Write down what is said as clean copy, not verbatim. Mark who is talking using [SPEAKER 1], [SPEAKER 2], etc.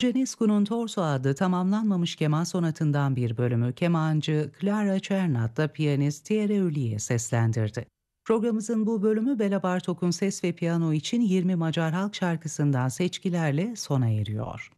[SPEAKER 1] Urgenescu'nun Torso adlı tamamlanmamış keman sonatından bir bölümü kemancı Clara Cernat'la piyanist Thierry Ullier seslendirdi. Programımızın bu bölümü Bela Bartok'un ses ve piyano için 20 Macar halk şarkısından seçkilerle sona eriyor.